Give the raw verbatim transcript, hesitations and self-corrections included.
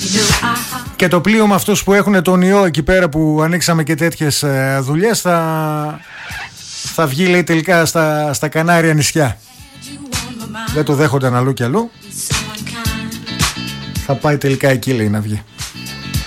Και το πλοίο με αυτούς που έχουν τον ιό εκεί πέρα που ανοίξαμε και τέτοιες δουλειές θα, θα βγει, λέει, τελικά στα, στα Κανάρια νησιά. Δεν το δέχονται αλλού και αλλού. Θα πάει τελικά εκεί, λέει, να βγει.